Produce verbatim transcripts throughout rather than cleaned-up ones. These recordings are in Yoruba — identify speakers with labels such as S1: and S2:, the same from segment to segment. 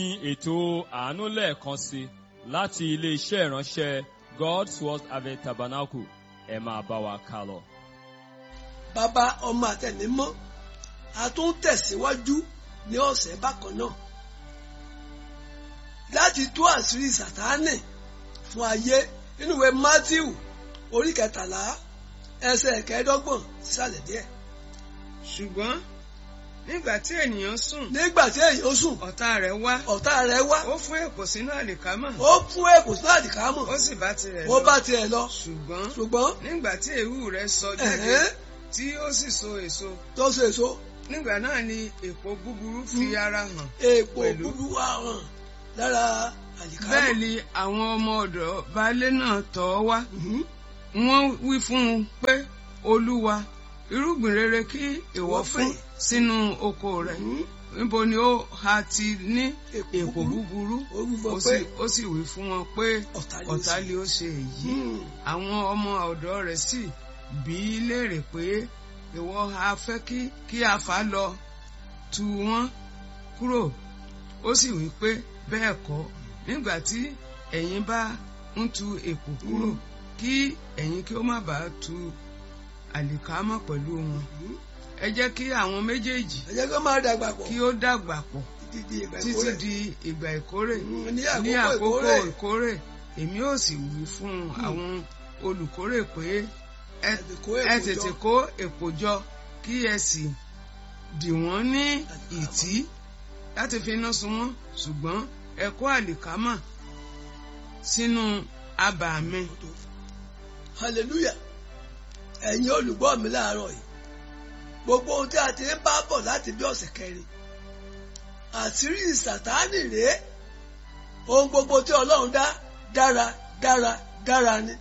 S1: ètò àánú lẹ́ẹ̀kan sí láti ilé-iṣẹ́ ìránṣẹ́ God's Word Harvest Tabernacle. Ẹ máa bá wa ká lọ.
S2: Bàbá, ọmọ àtẹ̀mí mọ́, a tún tẹ̀síwájú ní ọ̀sẹ̀ bákan náà láti tú àṣírí Sátánì fún ayé nínú ìwé Mátíù orí kẹtàlá ẹsẹ̀ kẹẹ̀ẹ́dọ́gbọ̀n sísàlẹ̀ díẹ̀.
S3: Ṣùgbọ́n nígbà tí ènìyàn sùn.
S2: nígbà tí ènìyàn sùn.
S3: ọ̀tá rẹ̀ wá.
S2: ọ̀tá rẹ̀ wá.
S3: ó fún èpò sínú àlìkámọ̀.
S2: ó fún èpò sínú àlìkámọ̀.
S3: ó sì bá tirẹ̀ lọ.
S2: ó bá tirẹ̀ lọ.
S3: ṣùgbọ́n.
S2: ṣùgbọ́n.
S3: nígbà tí èérú rẹ̀ sọ jáde tí ó sì so èso.
S2: tó so èso.
S3: nígbà náà ni èpò búburú fi ara hàn.
S2: èpò búburú hàn lára àlìkámọ̀.
S3: bẹ́ẹ̀ ni àwọn ọmọ ọ̀dọ̀ baálé náà tọ̀ ọ́ wá. wọ́n wí fún un pé Olúwa, irúgbìn rere kí ìwọ fún sínú oko rẹ̀. níbo ni ó ha ti ní èpò búburú? ó sì wí fún wọn pé ọ̀tá lé ó ṣe èyí. àwọn ọmọ ọ̀dọ̀ rẹ̀ sì bí í léèrè pé ìwọ ha fẹ́ kí kí a fà á lọ tú wọn kúrò? ó sì wí pé bẹ́ẹ̀ kọ́, nígbà tí ẹ̀yin bá ń tú èpò kúrò kí ẹ̀yin kí ó má bàa tú àlìkámọ̀ pẹ̀lú wọn. ẹ jẹ́ kí àwọn méjèèjì
S2: ẹ jẹ́ kí ó máa dàgbà pọ̀
S3: kí ó dàgbà pọ̀ títí di ìgbà ìkórè. ní àkókò ìkórè èmi ó sì wí fún àwọn olùkórè pé ẹ tètè kó èpò jọ kí ẹ sì dì wọ́n ní ìtí láti fi iná sun wọ́n, ṣùgbọ́n ẹ kó àlìkámọ̀ sínú abà mi.
S2: Hallelujah. Ẹ̀yin olùgbọ́ mi láàárọ̀ yìí, gbogbo ohun tí a ti ń bá bọ̀ láti bí ọ̀sẹ̀ kẹrin, àṣírí Sátánì rèé. Ohun gbogbo tí Ọlọ́run dá dára dára dára ni,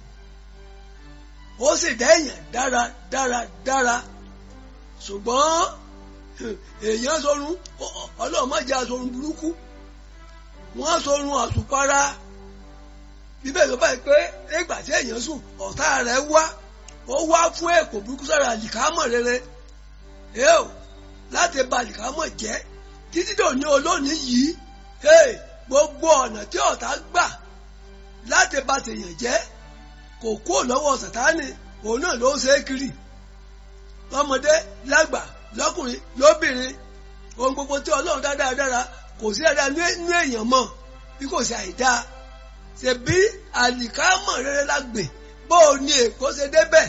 S2: ó sì dá èèyàn dára dára dára, ṣùgbọ́n èèyàn sorun, Ọlọ́run má jẹ́ asorun burúkú, wọ́n sorun àsùpara. Bíbélì báyìí pé nígbà tí èèyàn sùn, ọ̀tá rẹ̀ wá. ó wá fún èpò burúkú sára àlìkámọ̀ rere eo láti bà àlìkámọ̀ jẹ́ títí dòní olónìí yìí. Gbogbo ọ̀nà tí ọ̀tá gbà láti bà tèèyàn jẹ́ kò kúrò lọ́wọ́ Sátánì, òun náà ló ń ṣe é kiri, lọ́mọdé lágbà lọ́kùnrin lóbìnrin. Ohun gbogbo tí Ọlọ́run dá dáradára kò sí ẹ̀dá nínú èèyàn mọ́ bí kò sí àìdá. Ṣebí àlìkámọ̀ rere la gbìn, bó o ní èkó ṣe débẹ̀,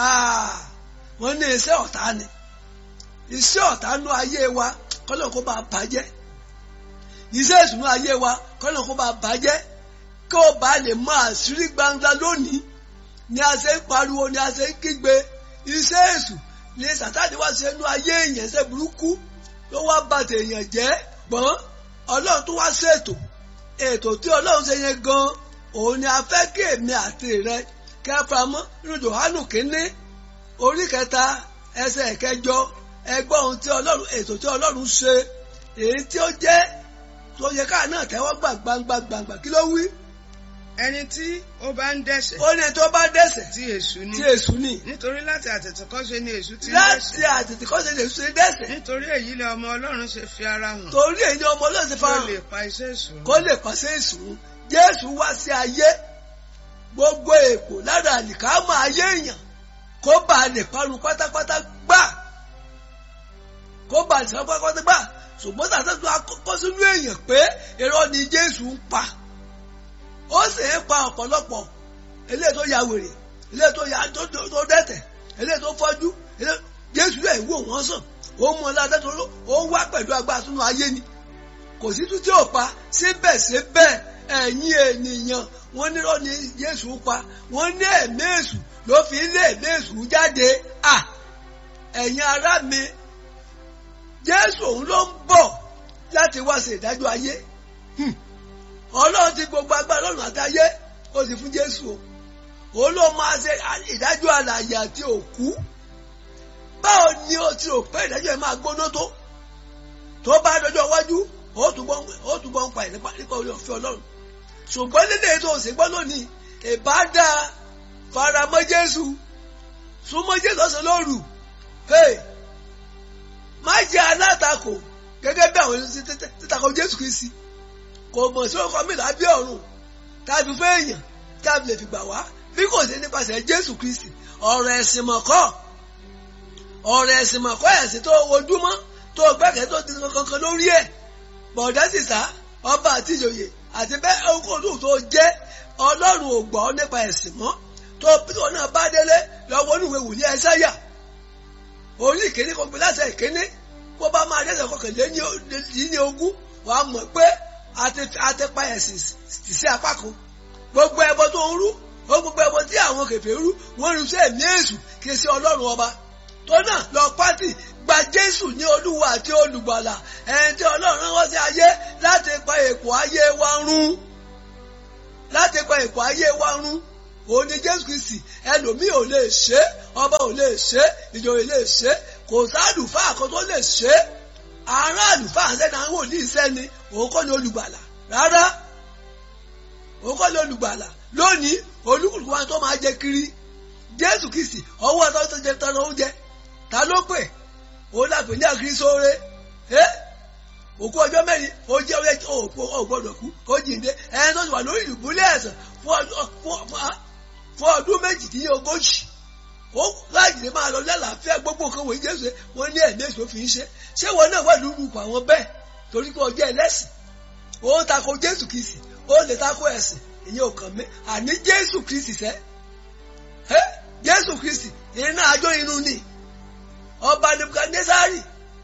S2: wọ́n ní iṣẹ́ ọ̀tá ni. Iṣẹ́ ọ̀tá nú ayé wa kọ́lọ̀ kó bá bàjẹ́, iṣẹ́ ìṣúná ayé wa kọ́lọ̀ kó bá bàjẹ́, kí ó bá lè mọ àṣírí gbangba lónìí ni a ṣe ń pariwo, ni a ṣe ń kígbe. Iṣẹ́ èṣù ni Sátánì wá ṣe nú ayé èèyàn, ṣe burúkú ló wá bà tèèyàn jẹ́. Gbọ́n Ọlọ́run tó wá ṣètò ètò tí Ọlọ́run ṣe yẹn gan, òun ni a fẹ́ kí èmi àti rẹ kẹfàmọ́ nínú Jòhánù kínní orí kẹta ẹsẹ̀ kẹjọ. Ẹgbọ́n ohun tí Ọlọ́run, ètò tí Ọlọ́run ṣe, èyí tí ó jẹ́ tó yẹ káà náà tẹ́wọ́ gbà gbangba gbangba. Kí ló wí?
S3: ẹni tí ó bá ń dẹ́ṣẹ̀.
S2: ó ní ẹni tó bá dẹ́ṣẹ̀.
S3: tí èṣù ni.
S2: tí èṣù ni.
S3: nítorí láti àtètèkọ́ṣe ni èṣù ti ń dẹ́ṣẹ̀.
S2: láti àtètèkọ́ṣe ni èṣù ti ń dẹ́ṣẹ̀.
S3: nítorí èyí ni ọmọ Ọlọ́run ṣe fi ara hàn.
S2: torí èyí ni ọmọ Ọlọ́run ṣe fi ara hàn.
S3: kó lè pa iṣẹ́ èṣù.
S2: kó lè pa iṣẹ́ èṣù. Jésù wá sí ayé, gbogbo èpò lára àlìkámọ̀ ayé èèyàn kó bá lè parun pátápátá gbà, kó bá lè parun pátápátá gbà. Ṣùgbọ́n tàbí akọ́kọ́ sínú èèyàn pé irọ́ ni Jésù ń pa. Ó sì ń pa ọ̀pọ̀lọpọ̀, eléyìí tó ya wèrè, eléyìí tó ya tó dẹ́tẹ̀, eléyìí tó fọ́jú. Jésù lè wò wọ́n sàn, ó mú ọlọ́dẹ tó ló, ó wá pẹ̀lú agbára sínú ayé ni. Kò sí tún tí ò pa, síbẹ̀síbẹ̀ ẹ̀yin ènìyàn wọ́n nírọ́ ni Jésù pa, wọ́n ní ẹ̀mí èṣù ló fi lé ẹ̀mí èṣù jáde. Ẹ̀yin ará mi, Jésù òun ló ń bọ̀ láti wá ṣe ìdájọ́ ayé. Ọlọ́run ti gbogbo agbára Ọlọ́run àti ayé ó sì fún Jésù o. Òun ló máa ṣe ìdájọ́ alààyè àti òkú. Báwo ni o ti rò pé ìdájọ́ ẹ̀ máa gbóná tó? Tó bá dọjọ́ iwájú, ó túbọ̀ ń pa ẹ̀ nípa orí ọ̀fẹ́ Ọlọ́run. Ṣùgbọ́n nílé tó ṣe gbọ́ lónìí, ìbádá faramọ́ Jésù, súnmọ́ Jésù ọ̀sán lóru. Má jẹ́ alátakò gẹ́gẹ́ bí àwọn títàkọ̀ Jésù Kristi. kò mọ̀ sí ọkọ mi lábẹ́ ọ̀run tàbí fún èèyàn tàbí lè fi gbà wá bí kò sí nípasẹ̀ Jésù Kristi. Ọ̀rọ̀ ẹ̀sìn mọ̀kọ́ ọ̀rọ̀ ẹ̀sìn mọ̀kọ́ ẹ̀sìn tó ojúmọ́ tó gbẹ́kẹ̀ tó ti kankan lórí ẹ̀. Bọ̀dá sísá ọba àti ìjòyè àti bẹ́ẹ̀ ohunkóhun tó jẹ́ Ọlọ́run ò gbọ́ nípa ẹ̀sìn mọ́. Tó tó náà bá délé lọ́wọ́ oníwèé wòlíì Ẹsáyà orí ìkíní kò gbé láṣẹ ìkíní bó bá máa dẹ́sẹ̀ kọkànlé ní ogún wàá mọ̀ pé àti pa ẹ̀sìn sí apá kan. Gbogbo ẹbọ tó ń rú ó gbogbo ẹbọ tí àwọn kèfèrí rú wọ́n rú sí ẹ̀mí èṣù kì í ṣe Ọlọ́run ọba. Tó náà lọ pátì gba Jésù ní Olúwa àti Olùgbàlà ẹni tí Ọlọ́run rán wá sí ayé láti pa èpò ayé wa run láti pa èpò ayé wa run. Òun ni Jésù Kristi. Ẹlòmíì ò lè ṣe, ọba ò lè ṣe, ìjòyè lè ṣe, kò sálùfáà kan tó lè ṣe. Ará àlùfáà ń sẹ́ni àwọn òní iṣẹ́ ni òun kọ́ ni olùgbàlà rárá òun kọ́ ni olùgbàlà. Lónìí olúkúlùkù wa tó máa jẹ kiri Jésù Kristi ọwọ́ ọ̀tọ́ tó jẹ tọrọ oúnjẹ ta ló pè òun lápè ní àkírí sóore ẹ́ òkú ọjọ́ mẹ́rin ó jẹ́ ó gbọ́dọ̀ kú ó jíǹde ẹni tó ti wà lórí ìdùbúlẹ̀ ẹ̀sán fún ọdún méjìdínlógójì ó láti lè máa lọ lálàáfíà gbogbo nǹkan wọ̀nyí Jésù wọn ní ẹ̀mí èso fi ń ṣe. Ṣé wọn náà wà lórí ipò àwọn bẹ́ẹ̀ torí pé ọjọ́ ẹlẹ́sìn ó tako Jésù Kristi ó lè tako ẹ̀sìn ìyẹn ò kàn mí àní Jésù Kristi sẹ́ ẹ́ Jésù Kristi iná àjọ inú ni ọba Nebukadnesari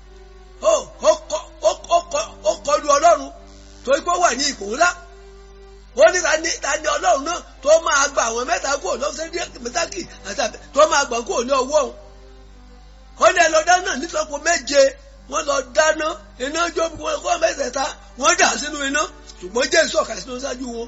S2: ó kọlu Ọlọ́run torí pé ó wà ní ipò ńlá. Ó ní ta ní ta ní Ọlọ́run náà tó máa gba àwọn mẹ́ta kúrò lọ́sẹ̀ mẹ́tàkì àti tó máa gbà kúrò ní ọwọ́ òun. Ó ní ẹ lọ dáná nítorí méje wọ́n lọ dáná iná jó wọn kọ́ mẹ́tẹ̀ẹ̀ta wọ́n dà sínú iná ṣùgbọ́n Jésù ọ̀kà sínú ṣáájú wọn.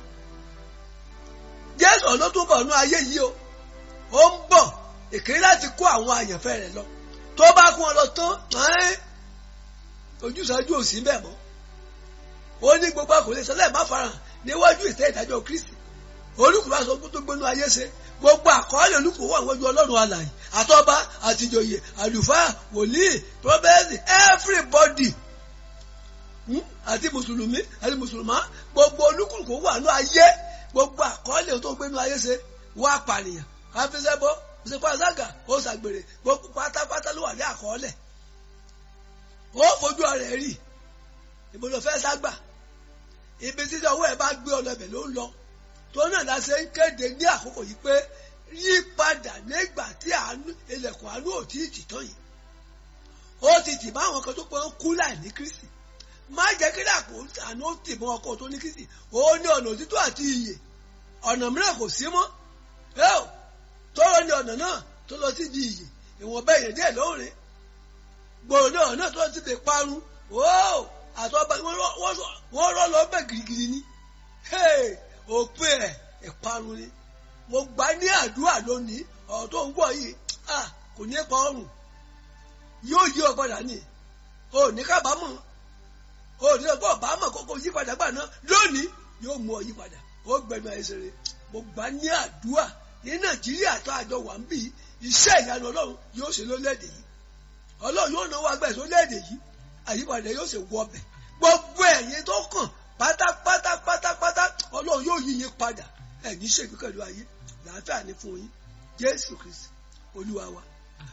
S2: Jésù ló tún bọ̀ nú ayé yìí o ó ń bọ̀ èkéré láti kó àwọn àyànfẹ́ rẹ̀ lọ tó bá kún ọ lọ tán ojúṣàájú ò sí bẹ́ẹ̀ mọ́. Ó ní gbogbo àkọlé sọlẹ̀ má farahàn níwájú ìtẹ́ ìdájọ́ Kristi. Olúkúlùkù aṣọ tó gbénú ayé ṣe gbogbo àkọọ́lẹ̀ olúkúlùkù wà wájú Ọlọ́run alààyè àtọba àtìjòyè àlùfáà wòlíì prọfẹsì everybody àti mùsùlùmí àti mùsùlùmá gbogbo olúkúlùkù wà ní ayé gbogbo àkọọ́lẹ̀ tó gbénú ayé ṣe wà pànìyàn àfisẹ́bọ ṣèpá ṣága ó ṣàgbèrè gbogbo pátápátá ló wà ní àkọọ́lẹ̀. Ó fojú ọ̀rẹ́ rí ìbòlò fẹ́ ságbà ibi títí ọwọ́ ẹ̀ bá gbé ọlọ́bẹ̀ ló ń lọ. Tó náà la ṣe ń kéde ní àkókò yìí pé yí padà nígbà tí ilẹ̀kùn àánú ò tí ì tì tán yìí. Ó ti tì bá àwọn kan tó pé ń kú láì ní Kristi. Má jẹ́ kí dàpọ̀ àánú tì mọ́ ọkọ̀ tó ní Kristi. Ó ní ọ̀nà òtítọ́ àti ìyè. Ọ̀nà mìíràn kò sí mọ́. Tọ́rọ ní ọ̀nà náà tó lọ sí ibi ìyè. Ìwọ̀n bẹ́ẹ̀ yẹn díẹ̀ lóore. Gbòòrò ní ọ̀nà náà tó lọ sí ibi parun. Àtọ́ba wọ́n rọ́ lọ bẹ́ẹ̀ girigiri ni òpin ẹ̀ ìparun ni. Mo gbà ní àdúrà lónìí ọ̀rọ̀ tó ń gbọ́ yìí kò ní pa ọrùn yóò yí ọ padà ní o ní kábàámọ̀ o ní ọgbọ́n ọ̀bámọ̀ kókó yí padà gbà náà lónìí yóò mú ọ yí padà ó gbẹnu àìsèré. Mo gbà ní àdúrà ní Nàìjíríà tó àjọ wà ń bí iṣẹ́ ìyanu Ọlọ́run yóò ṣe lólẹ́dẹ̀ yìí Ọlọ́run yóò náwó agbẹ́ sólẹ́dẹ̀ yìí àyípadà yóò ṣe wọ ọbẹ̀ gbogbo ẹ̀yin tó kàn pátápátá pátápátá Ọlọ́run yóò yí yín padà ẹ̀yin ṣègbè pẹ̀lú ayé làáfíà ní fún yín Jésù Kristi Olúwa wa.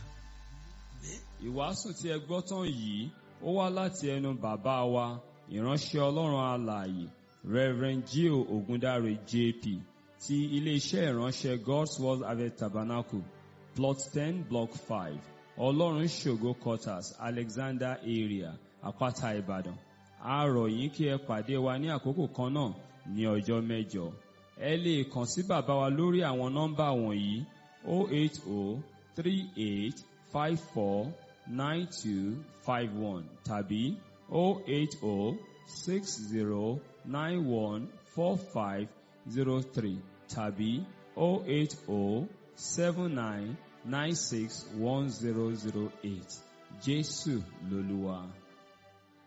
S1: Ìwàásù tí ẹ gbọ́ tán yìí ó wá láti ẹnu bàbá wa ìránṣẹ́ Ọlọ́run alààyè Reverend Gio Ogundare J P ti ilé-iṣẹ́ ìránṣẹ́ God's Word Harvest Tabernacle plot ten block five Ọlọ́run ṣògo quarters Alexander area Àpáta Ìbàdàn. A rọ̀ yín kí ẹ pàdé wa ní àkókò kan náà ní ọjọ́ mẹ́jọ. Ẹ lè kàn sí bàbá wa lórí àwọn nọ́mbà wọ̀nyí oh eight oh three eight five four nine two five one tàbí oh eight oh six zero nine one four five zero three tàbí oh eight oh seven nine nine six one zero zero eight. Jésù lolúwa.